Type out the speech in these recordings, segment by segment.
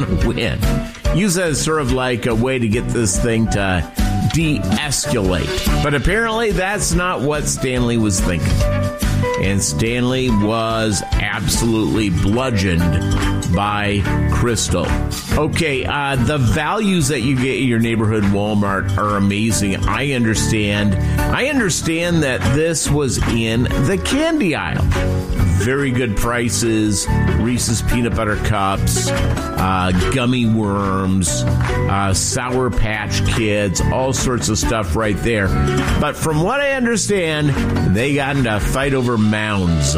win. Use that as sort of like a way to get this thing to de-escalate. But apparently that's not what Stanley was thinking. And Stanley was absolutely bludgeoned by Crystal. Okay, the values that you get in your neighborhood Walmart are amazing. I understand that this was in the candy aisle. Very good prices, Reese's Peanut Butter Cups, gummy worms, Sour Patch Kids, all sorts of stuff right there. But from what I understand, they got into a fight over Mounds,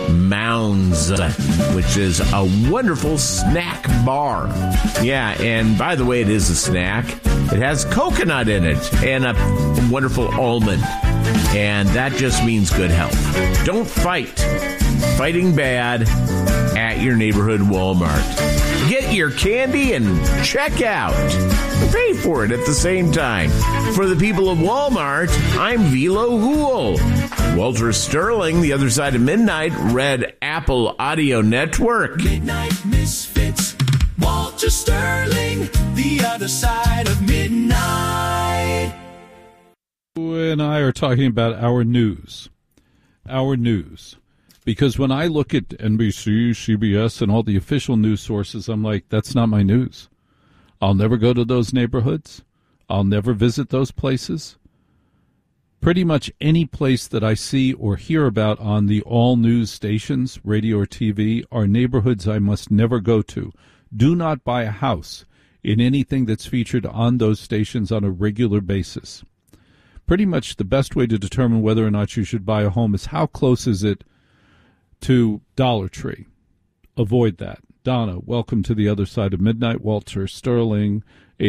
which is a wonderful snack bar. Yeah, and by the way, it is a snack. It has coconut in it and a wonderful almond. And that just means good health. Don't fight. Fighting bad at your neighborhood Walmart. Get your candy and check out. Pay for it at the same time. For the people of Walmart, I'm Velo Hool. Walter Sterling, The Other Side of Midnight, Red Apple Audio Network. Midnight Misfits, Walter Sterling, The Other Side of Midnight. You and I are talking about our news. Our news. Because when I look at NBC, CBS, and all the official news sources, I'm like, that's not my news. I'll never go to those neighborhoods. I'll never visit those places. Pretty much any place that I see or hear about on the all news stations, radio or TV, are neighborhoods I must never go to. Do not buy a house in anything that's featured on those stations on a regular basis. Pretty much the best way to determine whether or not you should buy a home is how close is it to Dollar Tree. Avoid that. Donna, welcome to The Other Side of Midnight. Walter Sterling,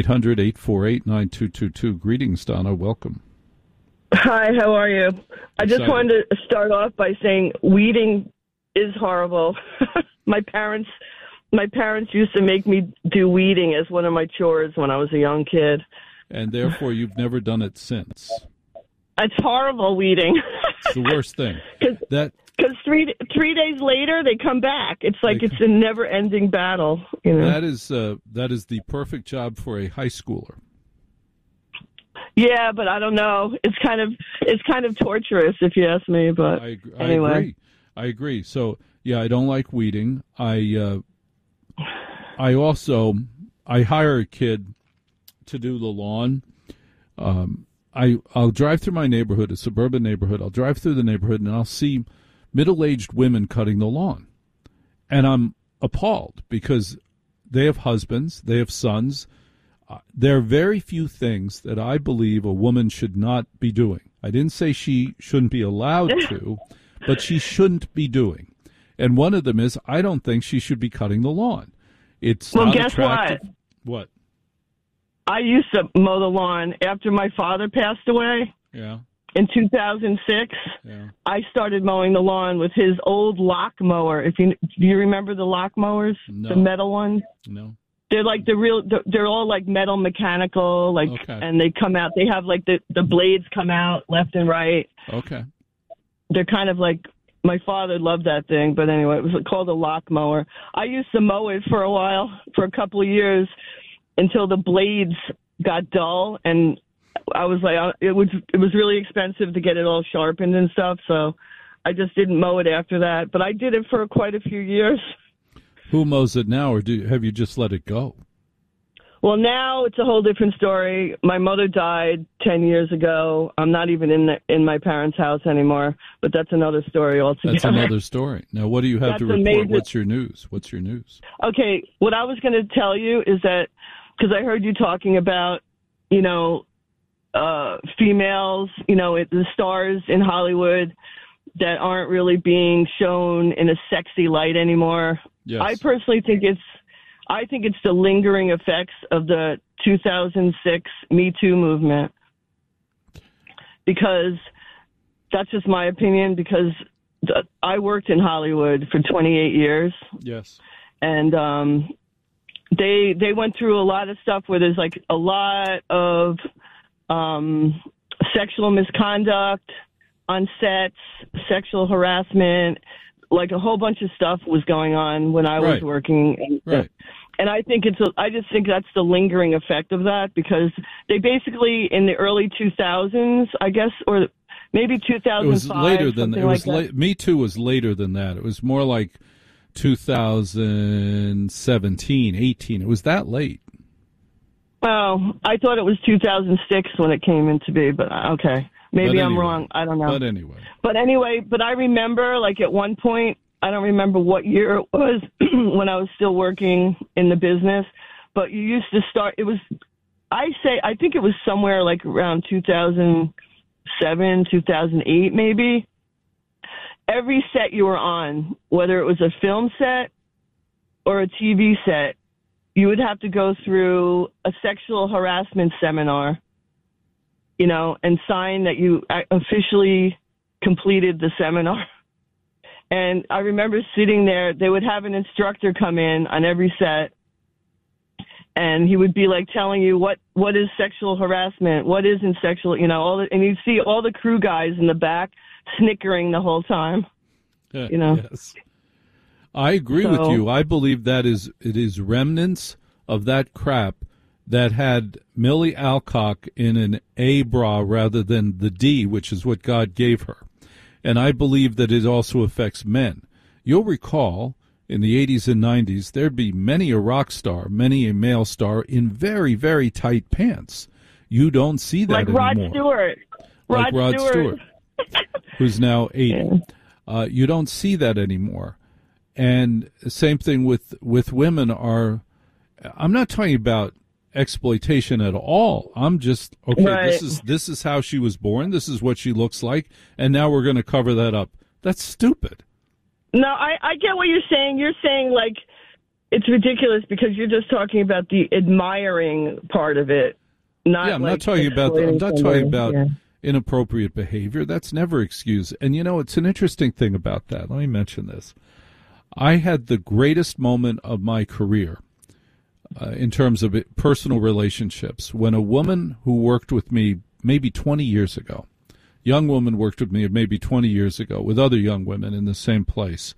800-848-9222. Greetings, Donna. Welcome. Hi, how are you? I just wanted to start off by saying weeding is horrible. My parents used to make me do weeding as one of my chores when I was a young kid. And therefore you've never done it since. It's horrible, weeding. It's the worst thing. Because 3 days later, they come back. It's like it's a never-ending battle. You know? That is the perfect job for a high schooler. Yeah, but I don't know. It's kind of torturous, if you ask me. But anyway, I agree. So yeah, I don't like weeding. I hire a kid to do the lawn. I'll drive through my neighborhood, a suburban neighborhood. I'll drive through the neighborhood and I'll see middle-aged women cutting the lawn. And I'm appalled because they have husbands, they have sons. There are very few things that I believe a woman should not be doing. I didn't say she shouldn't be allowed to, but she shouldn't be doing. And one of them is I don't think she should be cutting the lawn. It's not attractive. What? I used to mow the lawn after my father passed away. Yeah. In 2006, I started mowing the lawn with his old lock mower. Do you remember the lock mowers? No. The metal ones? No. They're like they're all like metal mechanical, and they come out. They have like the blades come out left and right. Okay. They're kind of like, my father loved that thing, but anyway, it was called a lock mower. I used to mow it for a while, for a couple of years, until the blades got dull, and I was like, it was really expensive to get it all sharpened and stuff, so I just didn't mow it after that. But I did it for quite a few years. Who mows it now, or have you just let it go? Well, now it's a whole different story. My mother died 10 years ago. I'm not even in my parents' house anymore, but that's another story altogether. That's another story. Now, what do you have to report? What's your news? Okay, what I was going to tell you is that, because I heard you talking about, females, the stars in Hollywood that aren't really being shown in a sexy light anymore. Yes. I personally think it's the lingering effects of the 2006 Me Too movement, because that's just my opinion, because I worked in Hollywood for 28 years. Yes. And they went through a lot of stuff where there's like a lot of sexual misconduct on sets, sexual harassment, like a whole bunch of stuff was going on when I was working. Right. And I think I just think that's the lingering effect of that, because they basically, in the early 2000s, I guess, or maybe 2005. It was later than that. It was like that. Me Too was later than that. It was more like 2017, 18. It was that late. Well, I thought it was 2006 when it came into be, but okay. Maybe I'm wrong. I don't know. But anyway, I remember, like, at one point, I don't remember what year it was when I was still working in the business, but you used to start, I think it was somewhere like around 2007, 2008 maybe. Every set you were on, whether it was a film set or a TV set, you would have to go through a sexual harassment seminar, and sign that you officially completed the seminar. And I remember sitting there, they would have an instructor come in on every set, and he would be like telling you what is sexual harassment, what isn't sexual, and you'd see all the crew guys in the back snickering the whole time, Yes. I agree with you. I believe it is remnants of that crap that had Millie Alcock in an A bra rather than the D, which is what God gave her. And I believe that it also affects men. You'll recall in the 80s and 90s, there'd be many a rock star, many a male star in very, very tight pants. You don't see that anymore. Rod Stewart. Like Rod Stewart, who's now 80. Yeah. You don't see that anymore. And same thing with women are, I'm not talking about exploitation at all. I'm just, okay, right. This is how she was born, this is what she looks like, and now we're going to cover that up. That's stupid. No, I get what you're saying. You're saying, like, it's ridiculous because you're just talking about the admiring part of it. I'm not talking about inappropriate behavior. That's never excused. And it's an interesting thing about that. Let me mention this. I had the greatest moment of my career in terms of personal relationships when a woman who worked with me maybe 20 years ago, young woman worked with me maybe 20 years ago with other young women in the same place,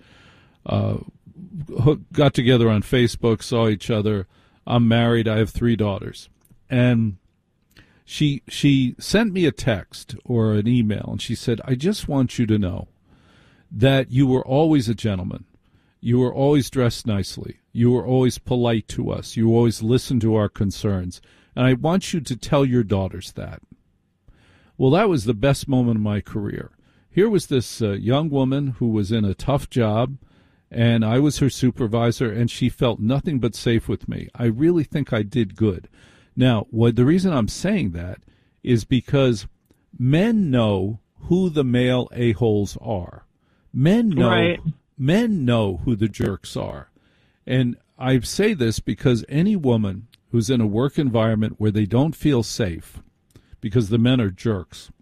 got together on Facebook, saw each other. I'm married. I have 3 daughters. And she sent me a text or an email, and she said, I just want you to know that you were always a gentleman. You were always dressed nicely. You were always polite to us. You always listened to our concerns. And I want you to tell your daughters that. Well, that was the best moment of my career. Here was this young woman who was in a tough job, and I was her supervisor, and she felt nothing but safe with me. I really think I did good. Now, the reason I'm saying that is because men know who the male a-holes are. Men know. Right. Men know who the jerks are. And I say this because any woman who's in a work environment where they don't feel safe because the men are jerks,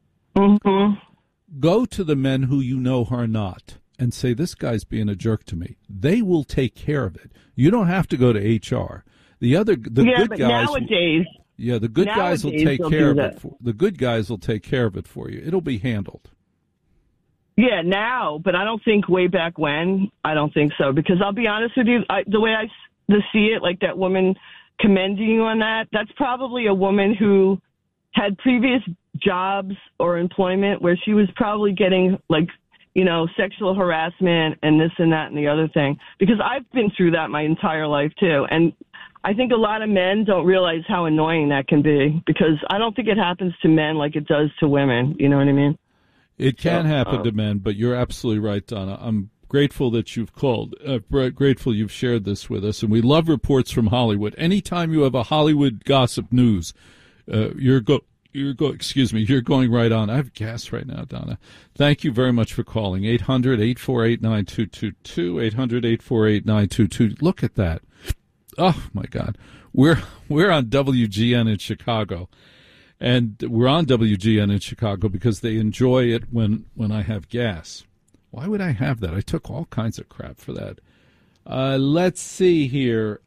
go to the men who you know are not and say, this guy's being a jerk to me. They will take care of it. You don't have to go to HR. The good guys nowadays. The good guys will take care of it. The good guys will take care of it for you. It'll be handled. Yeah, now, but I don't think way back when. I don't think so, because I'll be honest with you, the way I see it, like that woman commending you on that, that's probably a woman who had previous jobs or employment where she was probably getting, like, sexual harassment and this and that and the other thing, because I've been through that my entire life too. And I think a lot of men don't realize how annoying that can be, because I don't think it happens to men like it does to women. You know what I mean? It can happen to men, but you're absolutely right, Donna. I'm grateful that you've called. Grateful you've shared this with us, and we love reports from Hollywood. Anytime you have a Hollywood gossip news, you're going right on. I have gas right now, Donna. Thank you very much for calling. 800-848-9222, 800-848-9222. Look at that. Oh, my God. We're on WGN in Chicago. And we're on WGN in Chicago because they enjoy it when I have gas. Why would I have that? I took all kinds of crap for that. Let's see here.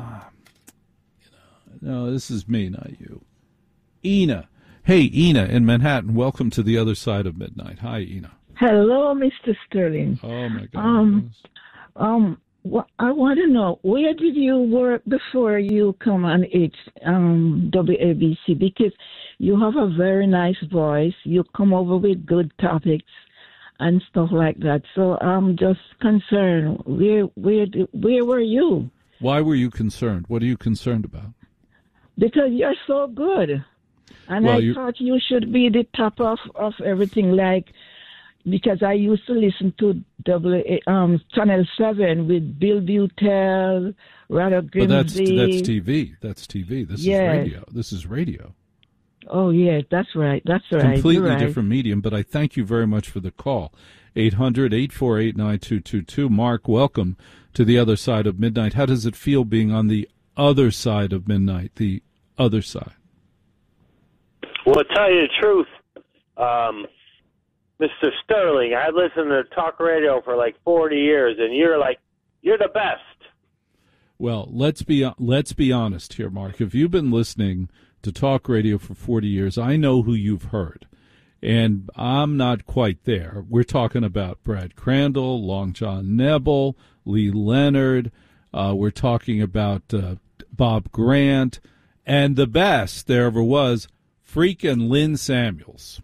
No, this is me, not you. Ina. Hey, Ina in Manhattan. Welcome to the other side of midnight. Hi, Ina. Hello, Mr. Sterling. Oh, my God. Well, I want to know, where did you work before you come on WABC? Because you have a very nice voice. You come over with good topics and stuff like that. So I'm just concerned. Where were you? Why were you concerned? What are you concerned about? Because you're so good. And Well, I thought you should be the top of everything, because I used to listen to Channel 7 with Bill Butel, Rada Grimsby. But that's TV. That's TV. This is radio. This is radio. Oh, yeah, that's right. That's right. Completely You're right. different medium, but I thank you very much for the call. 800-848-9222. Mark, welcome to the other side of midnight. How does it feel being on the other side of midnight, the other side? Well, to tell you the truth, Mr. Sterling, I listened to talk radio for like 40 years, and you're the best. Well, let's be honest here, Mark. If you've been listening to talk radio for 40 years, I know who you've heard, and I'm not quite there. We're talking about Brad Crandall, Long John Nebel, Lee Leonard. We're talking about Bob Grant, and the best there ever was, freaking Lynn Samuels.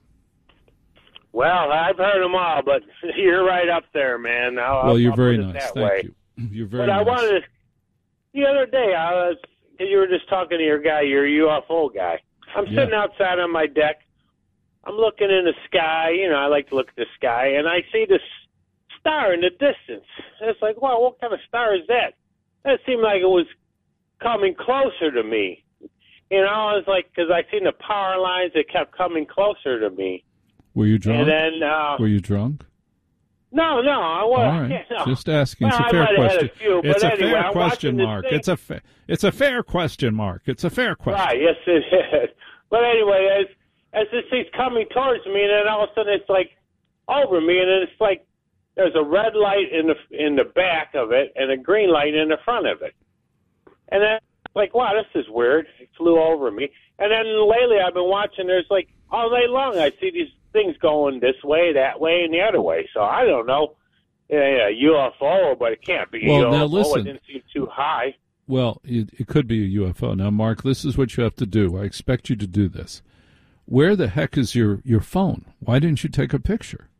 Well, I've heard them all, but you're right up there, man. You're very put it nice. that Thank way. you. You're very But nice. I wanted to, the other day, you were just talking to your UFO guy. I'm sitting outside on my deck. I'm looking in the sky. You know, I like to look at the sky, and I see this star in the distance. And it's like, wow, what kind of star is that? That seemed like it was coming closer to me. You know, I was like, because I seen the power lines that kept coming closer to me. Were you drunk? And then, were you drunk? No, I wasn't. All right, No. just asking. Well, it's a fair I might have had question. a few, It's but a anyway, fair I'm question, watching Mark. this It's a fair question, Mark. It's a fair question. Right, yes it is. But anyway, as this thing's coming towards me, and then all of a sudden it's like over me, and then it's like there's a red light in the back of it and a green light in the front of it. And then like, wow, this is weird. It flew over me. And then lately I've been watching, there's like all day long I see these things going this way, that way, and the other way. So I don't know. Yeah, UFO, but it can't be Well, UFO. now listen. It didn't seem too high. Well, it could be a UFO. Now, Mark, this is what you have to do. I expect you to do this. Where the heck is your phone? Why didn't you take a picture?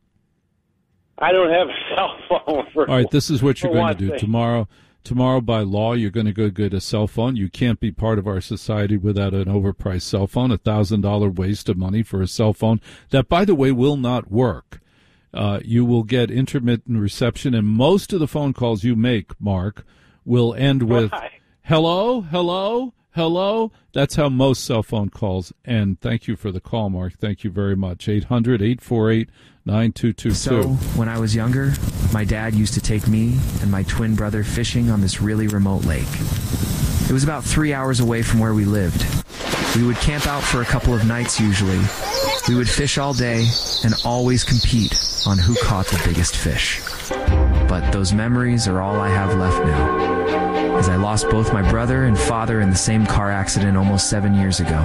I don't have a cell phone. All right, this is what you're going to do. Thing. Tomorrow, by law, you're going to go get a cell phone. You can't be part of our society without an overpriced cell phone, $1,000 waste of money for a cell phone that, by the way, will not work. You will get intermittent reception, and most of the phone calls you make, Mark, will end with, hello, hello, hello. That's how most cell phone calls end. Thank you for the call, Mark. Thank you very much. 800-848-9222. So, when I was younger, my dad used to take me and my twin brother fishing on this really remote lake. It was about 3 hours away from where we lived. We would camp out for a couple of nights usually. We would fish all day and always compete on who caught the biggest fish. But those memories are all I have left now, as I lost both my brother and father in the same car accident almost 7 years ago.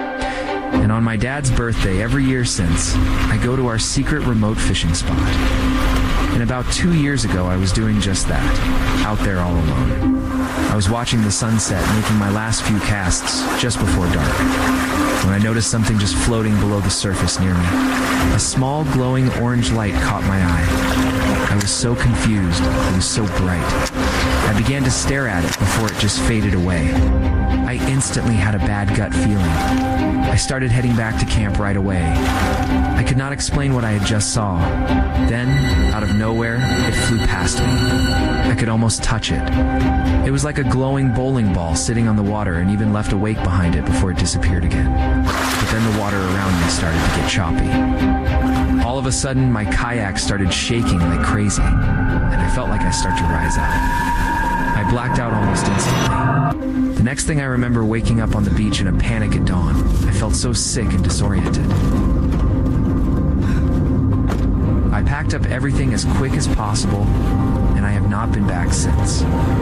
And on my dad's birthday every year since, I go to our secret remote fishing spot. And about 2 years ago, I was doing just that, out there all alone. I was watching the sunset, making my last few casts just before dark, when I noticed something just floating below the surface near me. A small glowing orange light caught my eye. I was so confused. It was so bright. I began to stare at it before it just faded away. I instantly had a bad gut feeling. I started heading back to camp right away. I could not explain what I had just saw. Then, out of nowhere, it flew past me. I could almost touch it. It was like a glowing bowling ball sitting on the water and even left a wake behind it before it disappeared again. But then the water around me started to get choppy. All of a sudden, my kayak started shaking like crazy, and I felt like I started to rise up. I blacked out almost instantly. The next thing I remember waking up on the beach in a panic at dawn. I felt so sick and disoriented. I packed up everything as quick as possible, and I have not been back since.